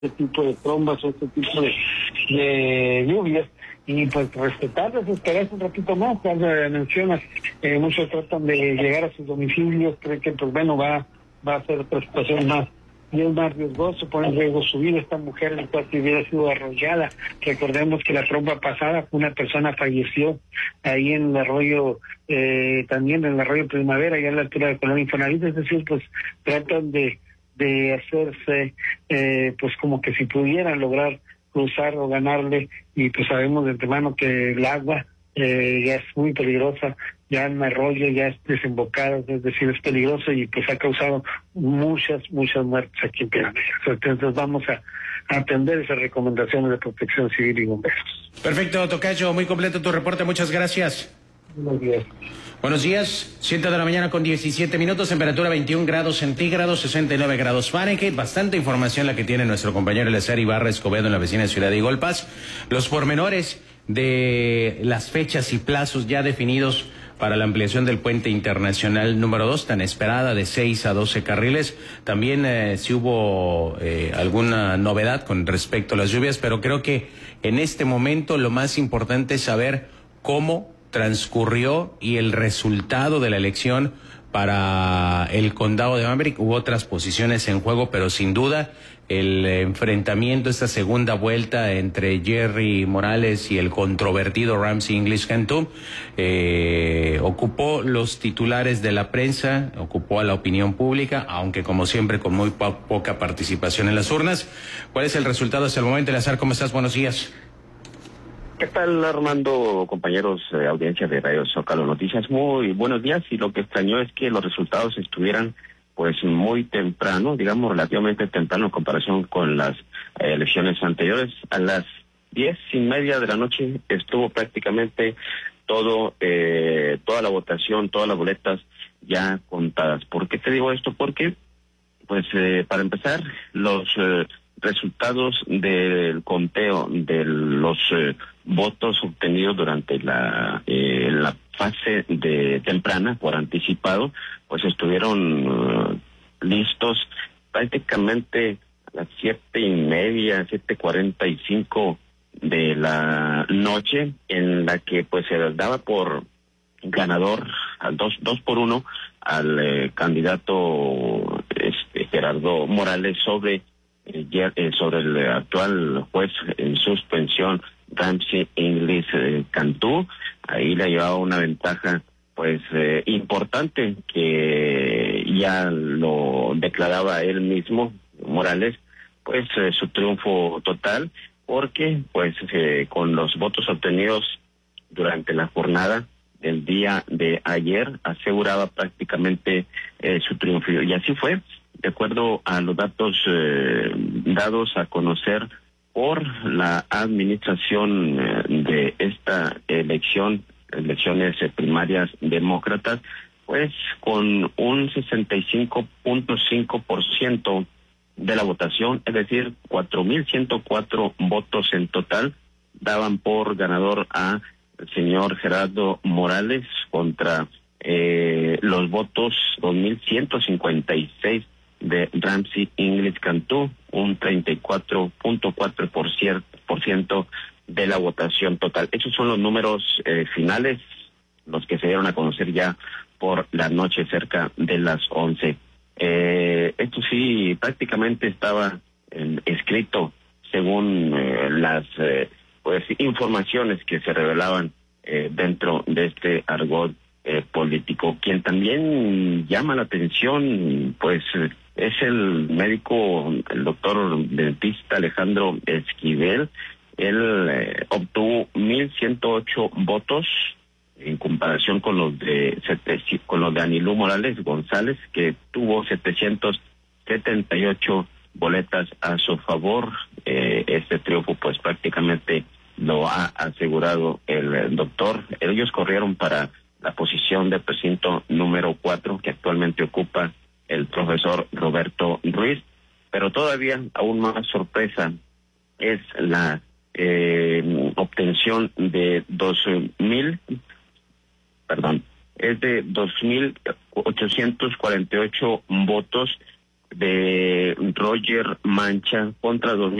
este tipo de trombas o este tipo de lluvias, y pues respetarlas, esperarse un ratito más. Cuando mencionas, muchos tratan de llegar a sus domicilios, creen que pues bueno, va a ser precipitación más y es más riesgoso, pone en riesgo su vida. Esta mujer en cual hubiera sido arrollada. Recordemos que la tromba pasada una persona falleció ahí en el arroyo, también en el arroyo Primavera, allá a la altura de Colonia Infonavit. Es decir, pues tratan de hacerse pues como que si pudieran lograr cruzar o ganarle, y pues sabemos de antemano que el agua ya es muy peligrosa, ya en arroyo, ya es desembocada, es decir, es peligroso, y pues ha causado muchas muertes aquí en Pirámides. Entonces vamos a atender esas recomendaciones de Protección Civil y Bomberos. Perfecto, tocayo, muy completo tu reporte, muchas gracias. Buenos días. Buenos días, 7 de la mañana con 17 minutos, temperatura 21 grados centígrados, 69 grados Fahrenheit. Bastante información la que tiene nuestro compañero Eleazar Ibarra Escobedo en la vecina ciudad de Igolpas. Los pormenores de las fechas y plazos ya definidos para la ampliación del puente internacional número 2, tan esperada, de 6 a 12 carriles. También si hubo alguna novedad con respecto a las lluvias, pero creo que en este momento lo más importante es saber cómo transcurrió y el resultado de la elección para el condado de Maverick. Hubo otras posiciones en juego, pero sin duda el enfrentamiento, esta segunda vuelta entre Jerry Morales y el controvertido Ramsey English Cantu, ocupó los titulares de la prensa, ocupó a la opinión pública, aunque como siempre con muy poca participación en las urnas. ¿Cuál es el resultado hasta el momento? Eleazar, ¿cómo estás? Buenos días. ¿Qué tal, Armando, compañeros de audiencia de Radio Zócalo Noticias? Muy buenos días, y lo que extrañó es que los resultados estuvieran pues muy temprano, digamos relativamente temprano en comparación con las elecciones anteriores. A las 10:30 de la noche estuvo prácticamente toda la votación, todas las boletas ya contadas. ¿Por qué te digo esto? Porque, pues, para empezar, los resultados del conteo de los votos obtenidos durante la fase de temprana por anticipado, pues estuvieron listos prácticamente a las 7:30, 7:45 de la noche, en la que pues se daba por ganador al 2-1 al candidato Gerardo Morales sobre el actual juez en suspensión Ramsey English Cantu. Ahí le llevaba una ventaja pues importante, que ya lo declaraba él mismo, Morales, pues su triunfo total, porque pues con los votos obtenidos durante la jornada del día de ayer aseguraba prácticamente su triunfo, y así fue. De acuerdo a los datos dados a conocer por la administración de esta elecciones primarias demócratas, pues con un 65.5% de la votación, es decir, 4,104 votos en total, daban por ganador a el señor Gerardo Morales contra los votos 2,156 de Ramsey English Cantu, un 34.4% de la votación total. Esos son los números finales, los que se dieron a conocer ya por la noche cerca de las 11. Esto sí prácticamente estaba escrito según las pues informaciones que se revelaban dentro de este argot político. Quien también llama la atención pues es el médico, el doctor dentista Alejandro Esquivel. Él obtuvo 1,108 votos en comparación con los de Anilú Morales González, que tuvo 778 boletas a su favor. Este triunfo pues prácticamente lo ha asegurado el doctor. Ellos corrieron para la posición de precinto número 4, que actualmente ocupa el profesor Roberto Ruiz, pero todavía aún más sorpresa es la obtención de 2,848 votos de Roger Mancha contra